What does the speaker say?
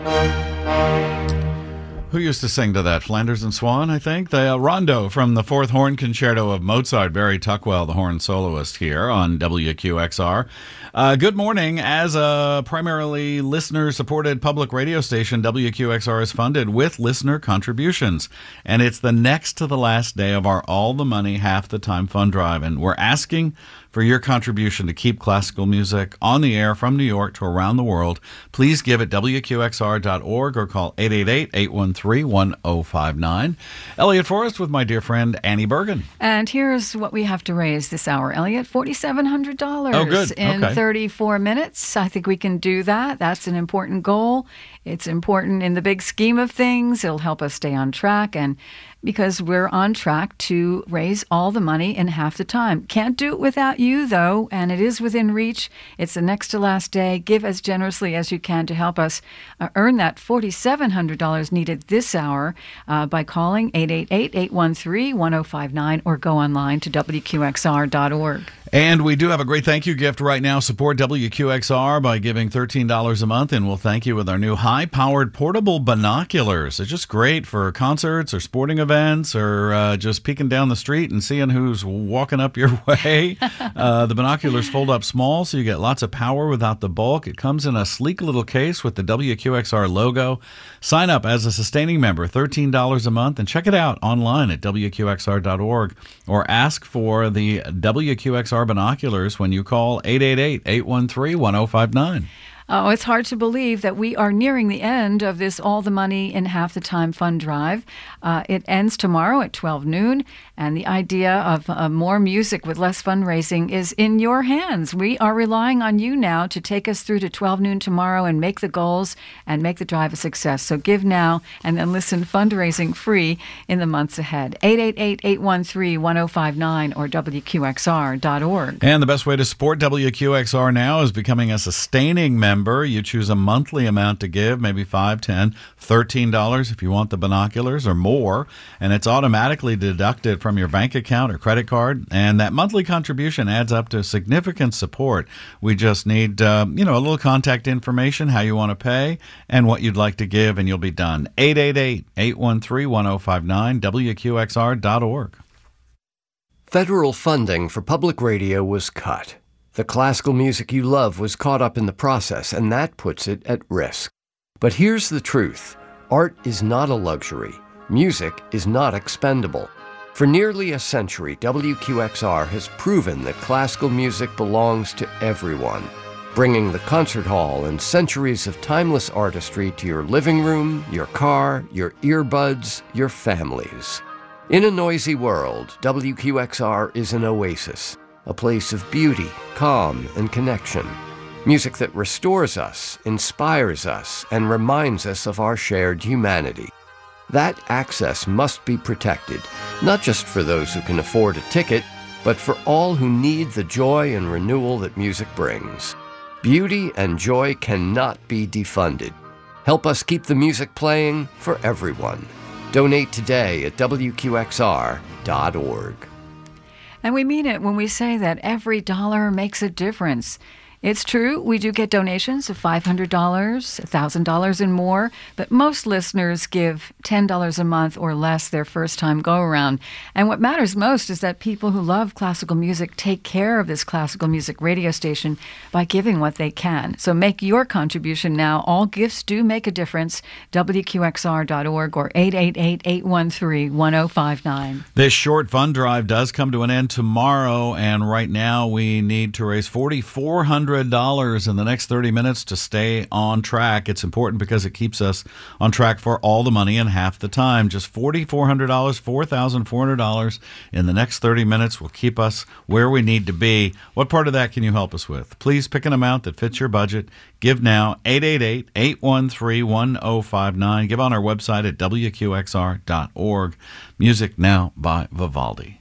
Who used to sing to that? Flanders and Swan, I think. The Rondo from the Fourth Horn Concerto of Mozart. Barry Tuckwell, the horn soloist here on WQXR. Good morning. As a primarily listener-supported public radio station, WQXR is funded with listener contributions. And it's the next to the last day of our All the Money, Half the Time fund drive. And we're asking for your contribution to keep classical music on the air from New York to around the world. Please give at WQXR.org or call 888-813-1059. Elliot Forrest with my dear friend Annie Bergen. And here's what we have to raise this hour, Elliot. $4,700 Oh, good. in Okay. 34 minutes. I think we can do that. That's an important goal. It's important in the big scheme of things. It'll help us stay on track, and because we're on track to raise all the money in half the time. Can't do it without you, though, and it is within reach. It's the next to last day. Give as generously as you can to help us earn that $4,700 needed this hour by calling 888-813-1059 or go online to WQXR.org. And we do have a great thank you gift right now. Support WQXR by giving $13 a month, and we'll thank you with our new high-powered portable binoculars. They're just great for concerts or sporting events or just peeking down the street and seeing who's walking up your way. The binoculars fold up small, so you get lots of power without the bulk. It comes in a sleek little case with the WQXR logo. Sign up as a sustaining member, $13 a month, and check it out online at WQXR.org or ask for the WQXR binoculars when you call 888-813-1059. Oh, it's hard to believe that we are nearing the end of this All the Money in Half the Time fund drive. It ends tomorrow at 12 noon, and the idea of more music with less fundraising is in your hands. We are relying on you now to take us through to 12 noon tomorrow and make the goals and make the drive a success. So give now and then listen fundraising free in the months ahead. 888-813-1059 or WQXR.org. And the best way to support WQXR now is becoming a sustaining member. You choose a monthly amount to give, maybe $5, $10, $13 if you want the binoculars or more, and it's automatically deducted from your bank account or credit card, and that monthly contribution adds up to significant support. We just need a little contact information, how you want to pay, and what you'd like to give, and you'll be done. 888-813-1059, WQXR.org. Federal funding for public radio was cut. The classical music you love was caught up in the process, and that puts it at risk. But here's the truth. Art is not a luxury. Music is not expendable. For nearly a century, WQXR has proven that classical music belongs to everyone, bringing the concert hall and centuries of timeless artistry to your living room, your car, your earbuds, your families. In a noisy world, WQXR is an oasis, a place of beauty, calm, and connection. Music that restores us, inspires us, and reminds us of our shared humanity. That access must be protected, not just for those who can afford a ticket, but for all who need the joy and renewal that music brings. Beauty and joy cannot be defunded. Help us keep the music playing for everyone. Donate today at WQXR.org. And we mean it when we say that every dollar makes a difference. It's true, we do get donations of $500, $1,000 and more, but most listeners give $10 a month or less their first time go-around. And what matters most is that people who love classical music take care of this classical music radio station by giving what they can. So make your contribution now. All gifts do make a difference. WQXR.org or 888-813-1059. This short fund drive does come to an end tomorrow, and right now we need to raise $4,400 in the next 30 minutes to stay on track. It's important because it keeps us on track for all the money in half the time. Just $4,400, $4,400 in the next 30 minutes will keep us where we need to be. What part of that can you help us with? Please pick an amount that fits your budget. Give now, 888-813-1059. Give on our website at WQXR.org. Music now by Vivaldi.